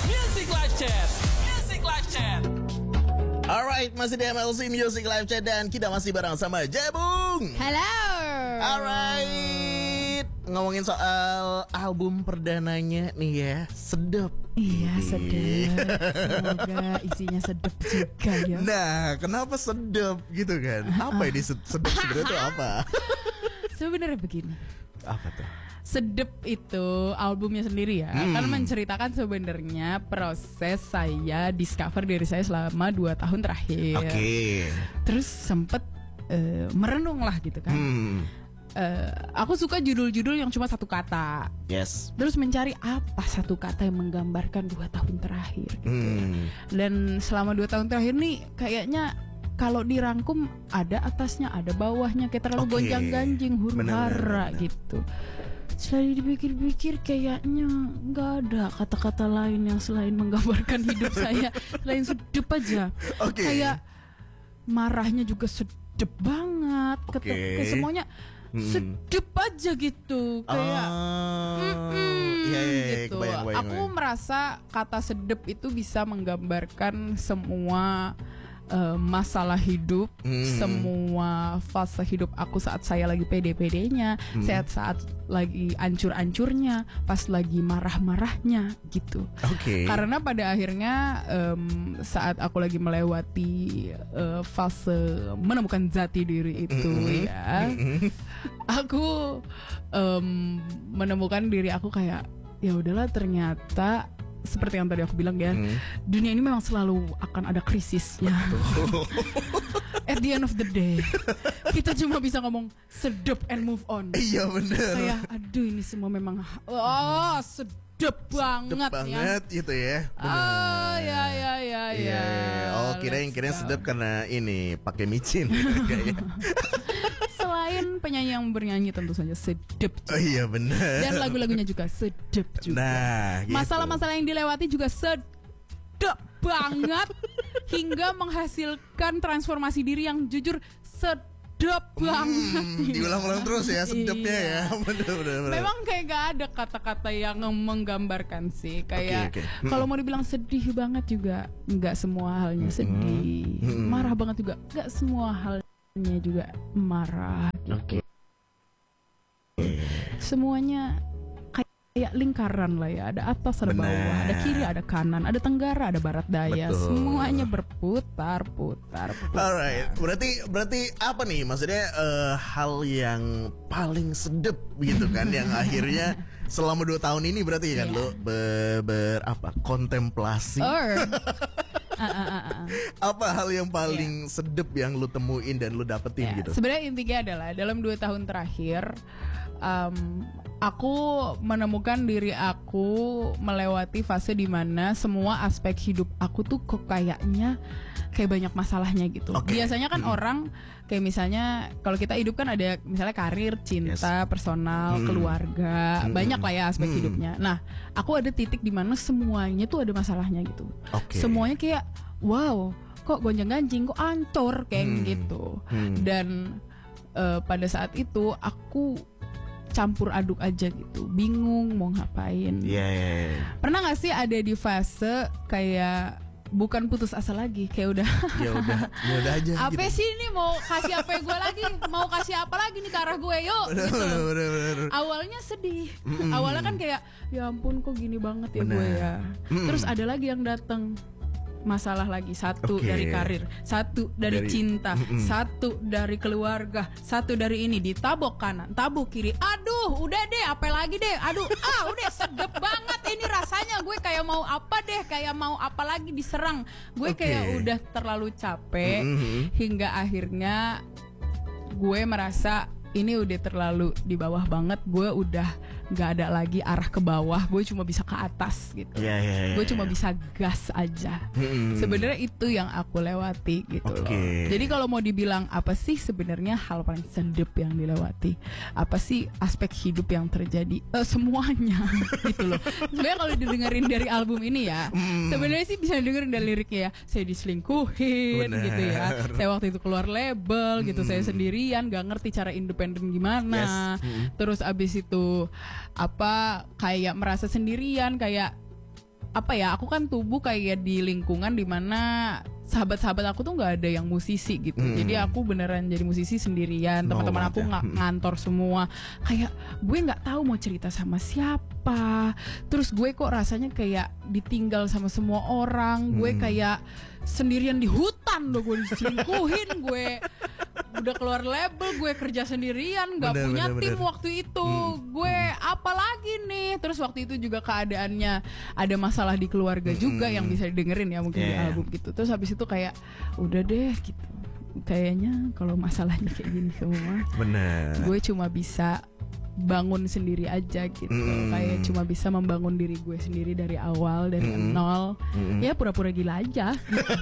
Music Live Chat. Music Live Chat. Alright, masih di MLC Music Live Chat dan kita masih bareng sama Jebung. Halo. Alright, ngomongin soal album perdananya nih ya, sedep. Iya, sedep. Semoga isinya sedep juga ya. Nah, kenapa sedep gitu kan? Apa ini sedep sebenarnya itu apa? Sebenarnya begini. Apa tuh? Sedep itu albumnya sendiri ya, kan menceritakan sebenarnya proses saya discover diri saya selama 2 tahun terakhir. Oke. Terus sempet merenung lah gitu kan. Aku suka judul-judul yang cuma satu kata. Yes. Terus mencari apa satu kata yang menggambarkan 2 tahun terakhir gitu. Dan selama 2 tahun terakhir nih kayaknya kalau dirangkum ada atasnya, ada bawahnya, kayak terlalu gonjang-ganjing, huru-hara gitu. Setelah dipikir-pikir kayaknya nggak ada kata-kata lain yang selain menggambarkan hidup saya, selain sedep aja. Kayak marahnya juga sedep banget, kayak semuanya sedep aja gitu, kayak gitu. Kebayang. Aku merasa kata sedep itu bisa menggambarkan semua masalah hidup, semua fase hidup aku saat saya lagi pede-pedenya, saat lagi ancur-ancurnya, pas lagi marah-marahnya gitu. Karena pada akhirnya saat aku lagi melewati fase menemukan jati diri itu ya, aku menemukan diri aku kayak ya udahlah, ternyata seperti yang tadi aku bilang ya, dunia ini memang selalu akan ada krisisnya. At the end of the day, kita cuma bisa ngomong sedep and move on. Iya benar. Kayak aduh ini semua memang sedep banget gitu ya. Ya. Oh, kirain sedep karena ini pakai micin kayaknya. Selain penyanyi yang bernyanyi tentu saja sedep juga. Oh iya benar. Dan lagu-lagunya juga sedep juga. Nah, gitu. Masalah-masalah yang dilewati juga sedep banget hingga menghasilkan transformasi diri yang jujur sedep banget. Diulang-ulang terus ya sedepnya ya. Bener. Memang kayak gak ada kata-kata yang menggambarkan sih. Kayak kalau mau dibilang sedih banget juga nggak semua halnya sedih. Marah banget juga nggak semua halnya juga marah gitu. Semuanya kayak lingkaran lah ya, ada atas, ada bawah, ada kiri, ada kanan, ada tenggara, ada barat daya. Betul. Semuanya berputar. Alright, berarti apa nih maksudnya hal yang paling sedep gitu kan yang akhirnya selama 2 tahun ini berarti kan lo kontemplasi. Apa hal yang paling sedep yang lu temuin dan lu dapetin gitu? Sebenarnya intinya adalah dalam 2 tahun terakhir aku menemukan diri aku melewati fase dimana semua aspek hidup aku tuh kok kayaknya kayak banyak masalahnya gitu. Biasanya kan orang kayak misalnya kalau kita hidup kan ada misalnya karir, cinta, personal, keluarga, banyak lah ya aspek hidupnya. Nah, aku ada titik dimana semuanya tuh ada masalahnya gitu. Semuanya kayak wow, kok gonjang-ganjing, kok ancur kayak gitu. Dan pada saat itu aku campur aduk aja gitu, bingung mau ngapain. Pernah gak sih ada di fase kayak bukan putus asa lagi, kayak udah ya udah aja apa gitu. Sih ini mau kasih apa gue lagi, mau kasih apa lagi nih ke arah gue, yuk gitu. Awalnya sedih, awalnya kan kayak ya ampun kok gini banget ya gue ya. Terus ada lagi yang datang masalah lagi, satu dari karir, satu dari cinta, satu dari keluarga, satu dari ini, ditabok kanan, tabok kiri, aduh udah deh apa lagi deh, aduh udah sedep banget ini rasanya, gue kayak mau apa deh, kayak mau apa lagi diserang, gue kayak udah terlalu capek hingga akhirnya gue merasa ini udah terlalu di bawah banget, gue udah gak ada lagi arah ke bawah, gue cuma bisa ke atas gitu. Gue cuma bisa gas aja. Sebenarnya itu yang aku lewati gitu loh. Jadi kalau mau dibilang apa sih sebenarnya hal paling sedep yang dilewati, apa sih aspek hidup yang terjadi, semuanya gitu loh. Sebenarnya kalau didengerin dari album ini ya, sebenarnya sih bisa didengerin dari liriknya ya. Saya diselingkuhin gitu ya, saya waktu itu keluar label gitu, saya sendirian gak ngerti cara independen gimana. Terus abis itu apa kayak merasa sendirian, kayak apa ya, aku kan tumbuh kayak di lingkungan dimana sahabat-sahabat aku tuh nggak ada yang musisi gitu. Jadi aku beneran jadi musisi sendirian. Teman-teman aku ngantor semua. Kayak gue nggak tahu mau cerita sama siapa. Terus gue kok rasanya kayak ditinggal sama semua orang. Gue kayak sendirian di hutan loh, gue diselingkuhin, gue udah keluar label, gue kerja sendirian, nggak punya tim waktu itu. Gue apa lagi nih? Terus waktu itu juga keadaannya ada masalah di keluarga juga yang bisa didengerin ya mungkin di album gitu. Terus habis itu kayak udah deh gitu. Kayaknya kalau masalahnya kayak gini semua, gue cuma bisa bangun sendiri aja gitu. Kayak cuma bisa membangun diri gue sendiri dari awal, dari nol. Ya pura-pura gila aja gitu.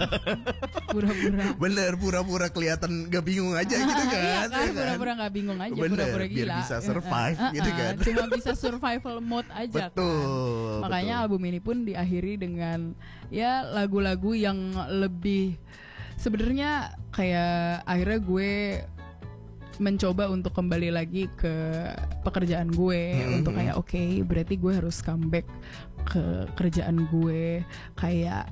Pura-pura kelihatan gak bingung aja gitu kan. Iya kan, pura-pura gak bingung aja, pura-pura gila. Biar bisa survive gitu kan. Cuma bisa survival mode aja. Betul, kan. Makanya album ini pun diakhiri dengan ya lagu-lagu yang lebih, sebenarnya kayak akhirnya gue mencoba untuk kembali lagi ke pekerjaan gue, untuk kayak oke, berarti gue harus comeback ke kerjaan gue. Kayak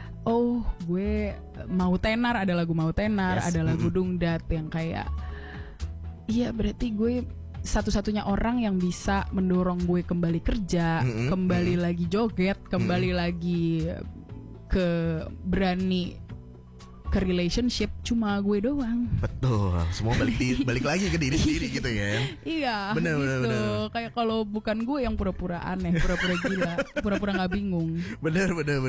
gue mau tenar, ada lagu mau tenar, ada lagu dungdat yang kayak iya berarti gue satu-satunya orang yang bisa mendorong gue kembali kerja, kembali lagi joget, kembali lagi ke berani ke relationship, cuma gue doang. Betul, semua balik lagi ke diri sendiri gitu ya. Iya, bener. Kayak kalau bukan gue yang pura-pura aneh, pura-pura gila, pura-pura nggak bingung. Bener.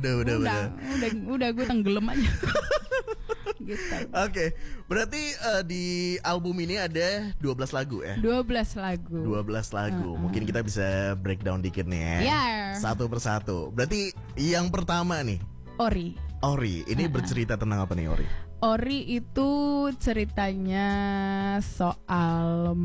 Udah gue tenggelam aja. Gitu. Oke, berarti di album ini ada 12 lagu ya? 12 lagu. Mungkin kita bisa breakdown dikit nih ya. Satu persatu. Berarti yang pertama nih, Ori, ini bercerita tentang apa nih Ori? Ori itu ceritanya soal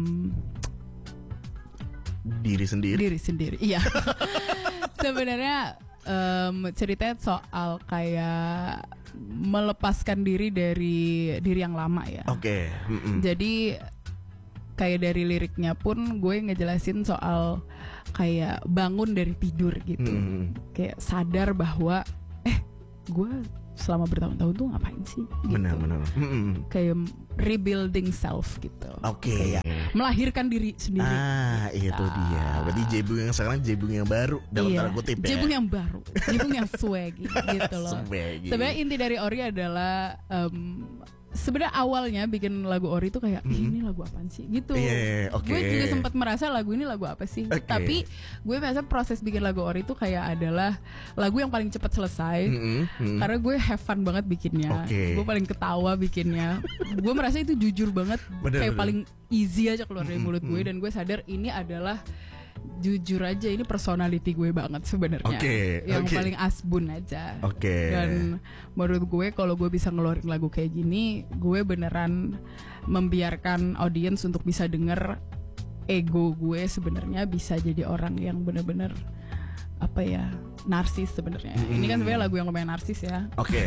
diri sendiri. Iya. Sebenarnya ceritanya soal kayak melepaskan diri dari diri yang lama ya. Oke. Jadi kayak dari liriknya pun gue ngejelasin soal kayak bangun dari tidur gitu. Kayak sadar bahwa gue selama bertahun-tahun tuh ngapain sih gitu. Benar. Kayak rebuilding self gitu. Kayak melahirkan diri sendiri. Itu dia. Berarti Jebung yang sekarang Jebung yang baru dalam tanda kutip ya. Jebung yang baru, Jebung yang swaggy gitu loh. Sebenarnya inti dari Ori adalah sebenarnya awalnya bikin lagu Ori itu kayak ini lagu apaan sih gitu. Gue juga sempat merasa lagu ini lagu apa sih. Tapi gue merasa proses bikin lagu Ori itu kayak adalah lagu yang paling cepat selesai. Karena gue have fun banget bikinnya. Gue paling ketawa bikinnya. Gue merasa itu jujur banget. Kayak paling easy aja keluar dari mulut gue. Dan gue sadar ini adalah jujur aja, ini personality gue banget sebenarnya. Yang paling asbun aja. Dan menurut gue kalau gue bisa ngeluarin lagu kayak gini, gue beneran membiarkan audiens untuk bisa denger ego gue sebenarnya bisa jadi orang yang bener-bener apa ya, narsis sebenarnya. Ini kan sebenarnya lagu yang lumayan narsis ya.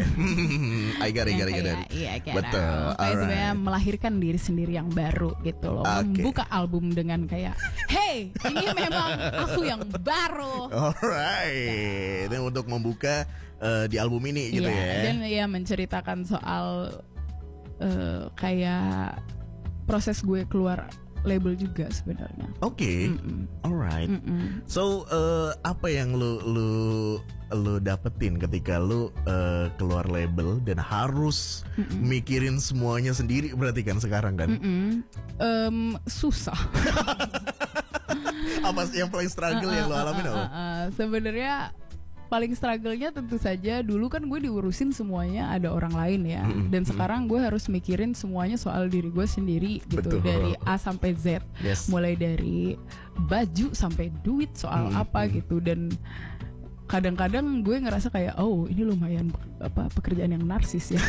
I got it. Betul. Kayak sebenarnya melahirkan diri sendiri yang baru gitu loh. Membuka album dengan kayak, hey, ini memang aku yang baru. Alright. Itu untuk membuka di album ini gitu ya. Dan ya menceritakan soal kayak proses gue keluar label juga sebenarnya. Alright. So apa yang lu dapetin ketika lu keluar label dan harus mikirin semuanya sendiri berarti kan sekarang kan? Susah. Apa yang paling struggle yang lu alamin apa? Sebenarnya paling struggle-nya tentu saja dulu kan gue diurusin semuanya ada orang lain ya. Dan sekarang gue harus mikirin semuanya soal diri gue sendiri gitu. Dari A sampai Z. Mulai dari baju sampai duit soal apa gitu. Dan kadang-kadang gue ngerasa kayak ini lumayan pekerjaan yang narsis ya.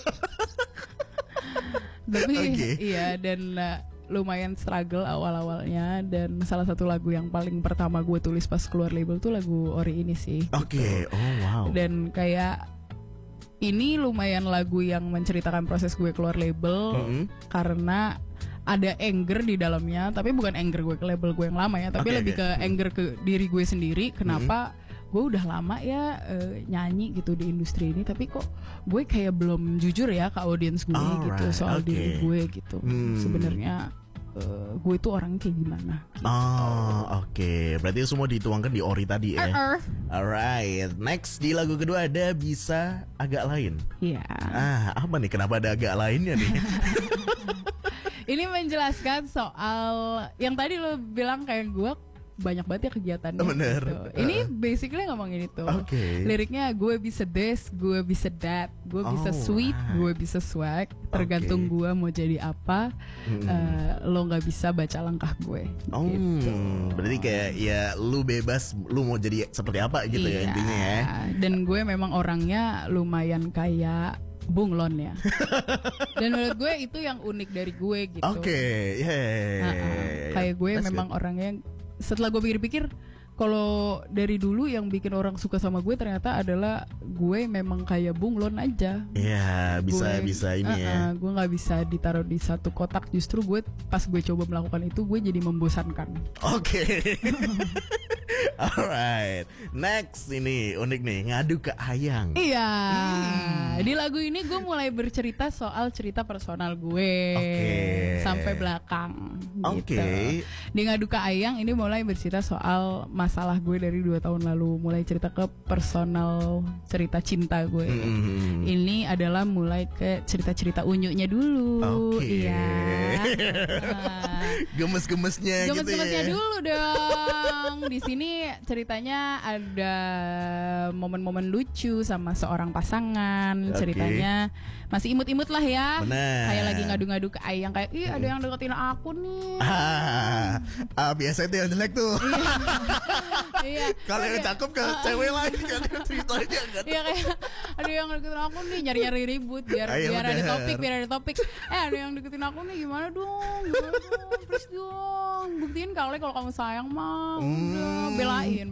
Tapi iya, dan lumayan struggle awal-awalnya. Dan salah satu lagu yang paling pertama gue tulis pas keluar label tuh lagu Ori ini sih. Dan kayak ini lumayan lagu yang menceritakan proses gue keluar label. Karena ada anger di dalamnya. Tapi bukan anger gue ke label gue yang lama ya. Tapi lebih ke anger ke diri gue sendiri. Kenapa gue udah lama ya nyanyi gitu di industri ini, tapi kok gue kayak belum jujur ya ke audiens gue gitu soal diri gue gitu. Sebenarnya gue itu orang kayak gimana gitu. Berarti semua dituangkan di Ori tadi ya. Alright, next di lagu kedua ada Bisa Agak Lain. Iya. Apa nih, kenapa ada agak lainnya nih? Ini menjelaskan soal yang tadi lo bilang kayak gue banyak banget ya kegiatannya. Bener. Gitu. Ini basically ngomongin itu. Liriknya gue bisa this, gue bisa that, gue bisa sweet, gue bisa swag. Tergantung gue mau jadi apa. Lo nggak bisa baca langkah gue. Gitu. Berarti kayak ya lu bebas, lu mau jadi seperti apa gitu ya intinya ya. Dan gue memang orangnya lumayan kayak bunglon ya. Dan menurut gue itu yang unik dari gue gitu. Kayak gue memang orangnya, setelah gue pikir-pikir, kalau dari dulu yang bikin orang suka sama gue ternyata adalah gue memang kayak bunglon aja. Iya, bisa ini ya. Gue nggak bisa ditaruh di satu kotak. Justru gue pas gue coba melakukan itu, gue jadi membosankan. Alright, next ini unik nih, Ngadu ke Ayang. Iya, di lagu ini gue mulai bercerita soal cerita personal gue sampai belakang. Gitu. Di Ngadu ke Ayang ini mulai bercerita soal masalah gue dari 2 tahun lalu, mulai cerita ke personal cerita cinta gue. Ini adalah mulai ke cerita-cerita unyunya dulu. Iya. Gemes-gemesnya gitu ya. Dulu dong. Di sini ceritanya ada momen-momen lucu sama seorang pasangan. Ceritanya masih imut-imut lah ya. Kayak lagi ngadu-ngadu ke Ayang, kayak ih ada yang deketin aku nih. Biasa itu yang jelek tuh. Iya. Kalau yang cakep ke cewek lagi kan ceritanya kan. Iya, kayak ada yang deketin aku nih, nyari-nyari ribut biar ada topik. Ada yang deketin aku nih, gimana dong? Please dong. Buktiin kali kalau kamu sayang mah. Udah, belain.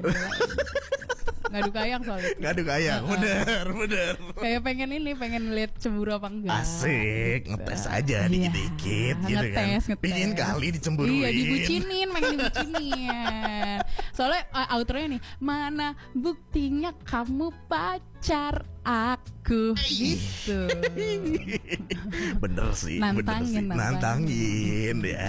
Ngadu ke Ayang soal itu. Ngadu ke Ayang, bener. Kayak pengen lihat cemburu apa enggak. Asik, ngetes aja dikit-dikit gitu kan. Pingin kali dicemburuin. Iya, dibucinin. Soalnya outronya nih, mana buktinya kamu pacar aku gitu. Bener sih. Nantangin Nantangin ya.